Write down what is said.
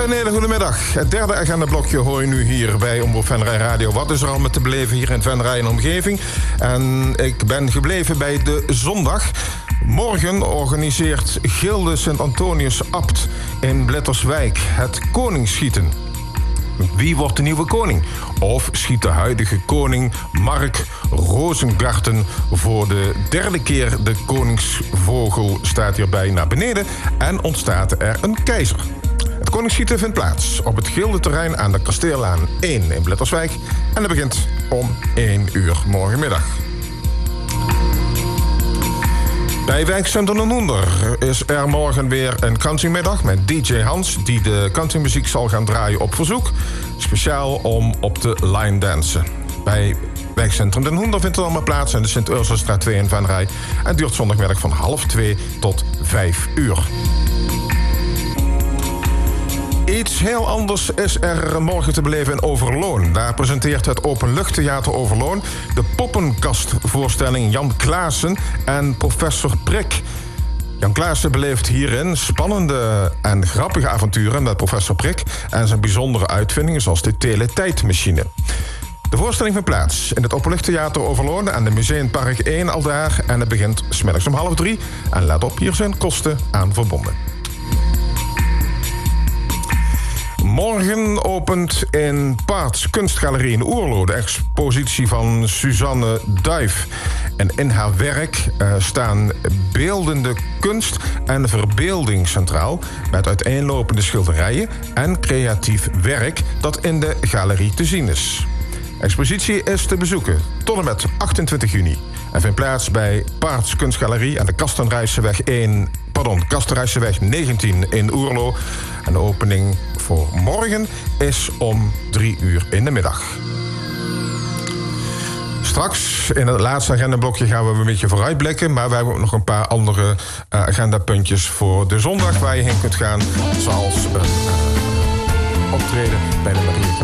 Een hele goede middag. Het derde agendablokje hoor je nu hier bij Omroep Venray Radio. Wat is er al met te beleven hier in Venray en omgeving? En ik ben gebleven bij de zondag. Morgen organiseert Gilde Sint-Antonius Abt in Blitterswijk het koningsschieten. Wie wordt de nieuwe koning? Of schiet de huidige koning Mark Rosengarten voor de derde keer de koningsvogel staat hierbij naar beneden en ontstaat er een keizer? Het koningsschieten vindt plaats op het Gildeterrein aan de Kasteellaan 1 in Blitterswijk en dat begint om 1 uur morgenmiddag. Bij Wijkcentrum Den Hoender is er morgen weer een countrymiddag met DJ Hans, die de countrymuziek zal gaan draaien op verzoek. Speciaal om op te line dansen. Bij Wijkcentrum Den Hoender vindt het allemaal plaats in de Sint-Ursulastraat 2 in Venray. En het duurt zondagmiddag van 1:30 tot 5 uur. Iets heel anders is er morgen te beleven in Overloon. Daar presenteert het Openluchttheater Overloon de poppenkastvoorstelling Jan Klaassen en Professor Prik. Jan Klaassen beleeft hierin spannende en grappige avonturen met Professor Prik en zijn bijzondere uitvindingen zoals de teletijdmachine. De voorstelling vindt plaats in het Openluchttheater Overloon aan de Museumpark 1 aldaar en het begint 's middags om 2:30. En let op, hier zijn kosten aan verbonden. Morgen opent in Paarts Kunstgalerie in Oerlo de expositie van Suzanne Duif. En in haar werk staan beeldende kunst en verbeelding centraal, met uiteenlopende schilderijen en creatief werk dat in de galerie te zien is. De expositie is te bezoeken tot en met 28 juni en vindt plaats bij Paarts Kunstgalerie aan de Kastenrijseweg 19 in Oerlo. En de opening voor morgen is om 3 uur in de middag. Straks in het laatste agendablokje gaan we een beetje vooruitblikken, maar wij hebben ook nog een paar andere agendapuntjes voor de zondag waar je heen kunt gaan, zoals een optreden bij de Maria